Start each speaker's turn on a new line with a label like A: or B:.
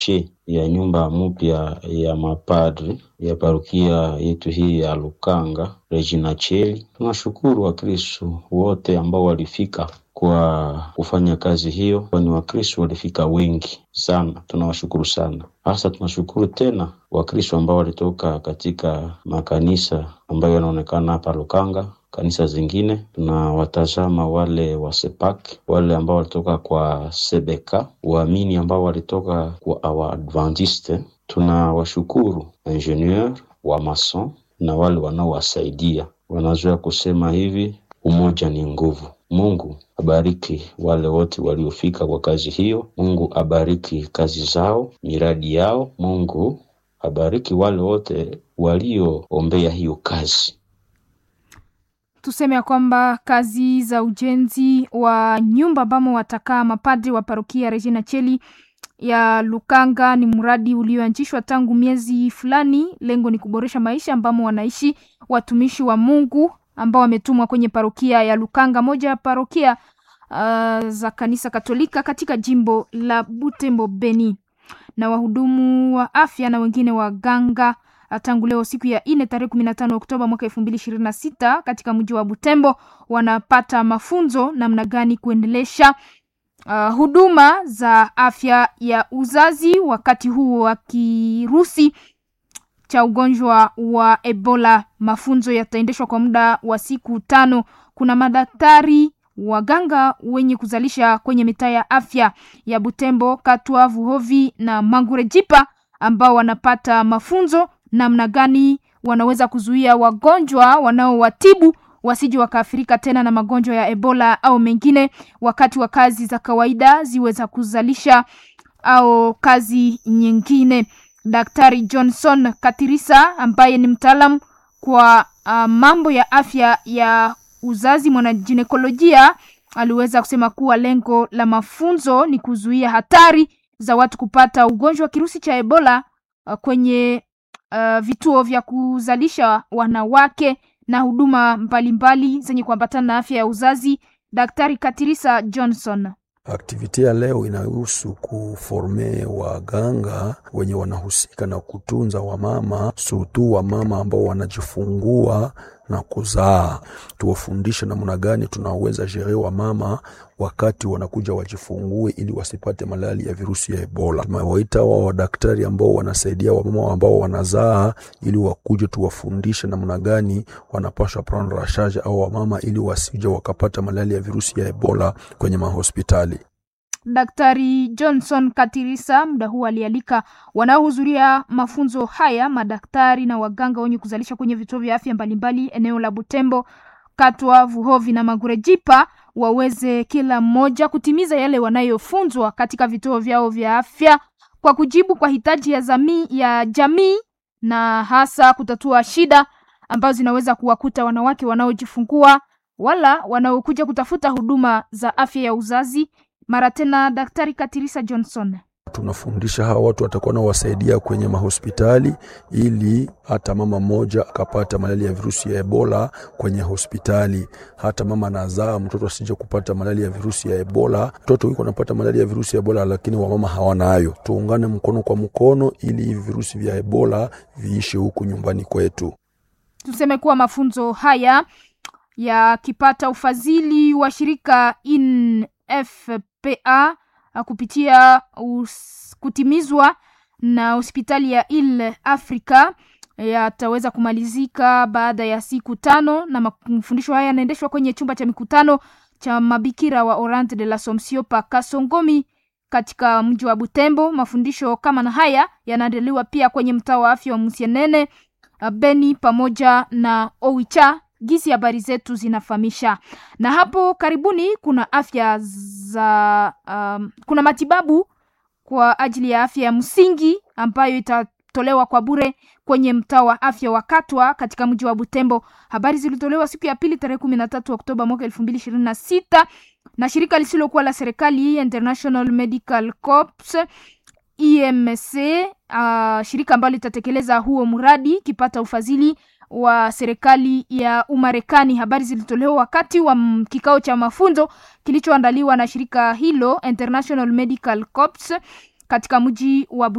A: ya nyumba mpya ya mapadri ya parokia yetu hii ya Lukanga Regina Cheli. Tunashukuru Wakristo wote ambao walifika kwa kufanya kazi hiyo, kwani Wakristo walifika wengi sana. Tunawashukuru sana. Hasa tunashukuru tena Wakristo ambao walitoka katika makanisa ambayo yanaonekana hapa Lukanga, kanisa zingine. Tunawatazama wale wa Sepak, wale ambao walitoka kwa Sebeka, waamini ambao walitoka kwa Adventiste. Tunawashukuru ingenieur wa mason na wale wanaowasaidia. Wanazoea kusema hivi, umoja ni nguvu. Mungu abariki wale wote waliofika kwa kazi hiyo. Mungu abariki kazi zao, miradi yao. Mungu abariki wale wote walioombea hiyo kazi.
B: Tuseme ya kwamba kazi za ujenzi wa nyumba ambamo watakaa mapadri wa parokia Regina Cheli ya Lukanga ni mradi ulioanzishwa tangu miezi fulani. Lengo ni kuboresha maisha ambamo wanaishi watumishi wa Mungu ambao wametumwa kwenye parokia ya Lukanga, moja ya parokia za kanisa Katolika katika jimbo la Butembo Beni. Na wahudumu wa afya na wengine waganga tangu leo siku ya 4 tarehe 15 Oktoba mwaka 2026 katika mji wa Butembo wanapata mafunzo namna gani kuendelesha huduma za afya ya uzazi wakati huu wa kirusi cha ugonjwa wa Ebola. Mafunzo yataendeshwa kwa muda wa siku 5. Kuna madaktari waganga wenye kuzalisha kwenye mitaa ya afya ya Butembo, Katwa, Vuhovi na Mangurejipa ambao wanapata mafunzo namna gani wanaweza kuzuia wagonjwa wanaowatibu wasije wakaafirika tena na magonjwa ya Ebola au mengine wakati wa kazi za kawaida ziweza kuzalisha au kazi nyingine. Daktari Johnson Katirisa ambaye ni mtaalamu kwa mambo ya afya ya uzazi, mwanaginekolojia, aliweza kusema kuwa lengo la mafunzo ni kuzuia hatari za watu kupata ugonjwa wa kirusi cha Ebola kwenye vituo vya kuzalisha wanawake na huduma mbalimbali zenye kuambatana na afya ya uzazi. Daktari Katirisa Johnson:
C: Aktivite ya leo inahusu kuforme waganga wenye wanahusika na kutunza wamama, sutu wamama ambao wanajifungua na kuzaa. Tuwafundishe namna gani tunaweza jere wamama wakati wanakuja wajifungue ili wasipate malali ya virusi ya Ebola. Tumewaita wa daktari ambao wanasaidia wamama ambao wanazaa ili wakuje tuwafundishe namna gani wanapaswa prendre la charge au wamama ili wasije wakapata malali ya virusi ya Ebola kwenye mahospitali.
B: Daktari Johnson Katirisa muda huu alialika wanaohudhuria mafunzo haya madaktari na waganga wenye kuzalisha kwenye vituo vya afya mbalimbali eneo la Butembo, Katwa, Vuhovi na Mangurejipa waweze kila mmoja kutimiza yale wanayofunzwa katika vituo vyao vya afya kwa kujibu kwa hitaji ya jamii na hasa kutatua shida ambazo zinaweza kuwakuta wanawake wanaojifungua wala wanaokuja kutafuta huduma za afya ya uzazi. Mara tena Daktari Katirisa Johnson:
C: tunafundisha hawa watu watakuwa na wasaidia kwenye mahospitali ili hata mama mmoja akapata malali ya virusi ya Ebola kwenye hospitali. Hata mama anazaa mtoto asije kupata malali ya virusi ya Ebola. Mtoto yuko anapata malali ya virusi ya Ebola lakini wamama hawanayo. Tuungane mkono kwa mkono ili virusi vya Ebola viishe huku nyumbani kwetu.
B: Tuseme kuwa mafunzo haya yakipata ufadhili wa shirika INFPA kupitia kutimizwa na hospitali ya Il Africa yataweza kumalizika baada ya siku 5, na mafundisho haya yanaendeshwa kwenye chumba cha mikutano cha mabikira wa Orante de l'Assomption pa Kasongomi katika mji wa Butembo. Mafundisho kama na haya yanaendelewa pia kwenye mtaa wa afya wa Musienene, Beni pamoja na Oicha, gisi habari zetu zinafahamisha. Na hapo karibuni kuna afya za kuna matibabu kwa ajili ya afya ya msingi ambayo itatolewa kwa bure kwenye mtaa wa afya wa Katwa katika mji wa Butembo. Habari zilitolewa siku ya 2 tarehe 13 Oktoba mwaka 2026 na shirika lisilokuwa la serikali International Medical Corps IMC, shirika ambalo litatekeleza huo mradi kipata ufadhili wa serikali ya Umarekani. Habari zilitolewa wakati wa kikao cha mafunzo kilichoandaliwa na shirika hilo International Medical Corps katika mji wa